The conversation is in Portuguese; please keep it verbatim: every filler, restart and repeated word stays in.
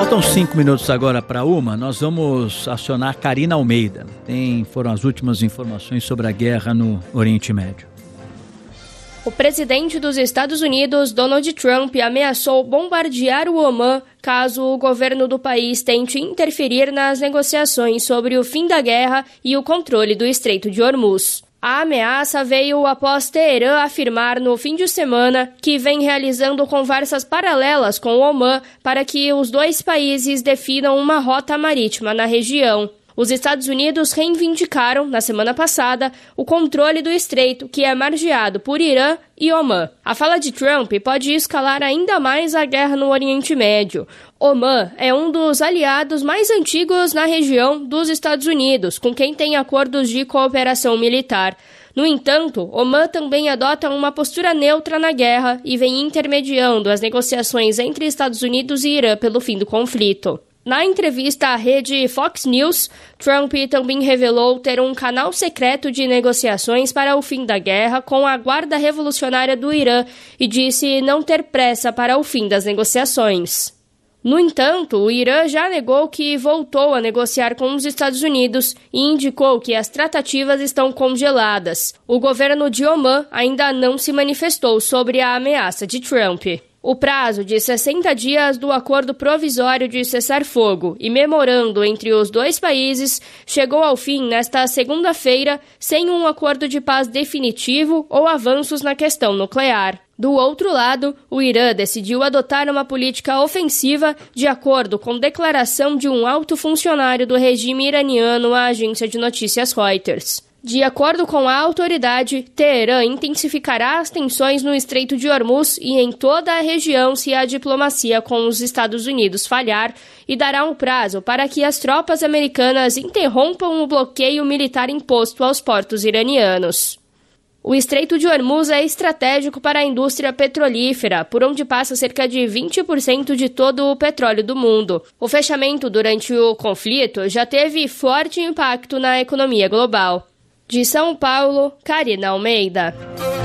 Faltam cinco minutos agora para uma, nós vamos acionar Karina Almeida. Tem, foram as últimas informações sobre a guerra no Oriente Médio. O presidente dos Estados Unidos, Donald Trump, ameaçou bombardear o Omã caso o governo do país tente interferir nas negociações sobre o fim da guerra e o controle do Estreito de Hormuz. A ameaça veio após Teherã afirmar no fim de semana que vem realizando conversas paralelas com o Omã para que os dois países definam uma rota marítima na região. Os Estados Unidos reivindicaram, na semana passada, o controle do estreito, que é margeado por Irã e Omã. A fala de Trump pode escalar ainda mais a guerra no Oriente Médio. Omã é um dos aliados mais antigos na região dos Estados Unidos, com quem tem acordos de cooperação militar. No entanto, Omã também adota uma postura neutra na guerra e vem intermediando as negociações entre Estados Unidos e Irã pelo fim do conflito. Na entrevista à rede Fox News, Trump também revelou ter um canal secreto de negociações para o fim da guerra com a Guarda Revolucionária do Irã e disse não ter pressa para o fim das negociações. No entanto, o Irã já negou que voltou a negociar com os Estados Unidos e indicou que as tratativas estão congeladas. O governo de Omã ainda não se manifestou sobre a ameaça de Trump. O prazo de sessenta dias do acordo provisório de cessar-fogo e memorando entre os dois países chegou ao fim nesta segunda-feira sem um acordo de paz definitivo ou avanços na questão nuclear. Do outro lado, o Irã decidiu adotar uma política ofensiva de acordo com declaração de um alto funcionário do regime iraniano à agência de notícias Reuters. De acordo com a autoridade, Teherã intensificará as tensões no Estreito de Hormuz e em toda a região se a diplomacia com os Estados Unidos falhar e dará um prazo para que as tropas americanas interrompam o bloqueio militar imposto aos portos iranianos. O Estreito de Hormuz é estratégico para a indústria petrolífera, por onde passa cerca de vinte por cento de todo o petróleo do mundo. O fechamento durante o conflito já teve forte impacto na economia global. De São Paulo, Karina Almeida.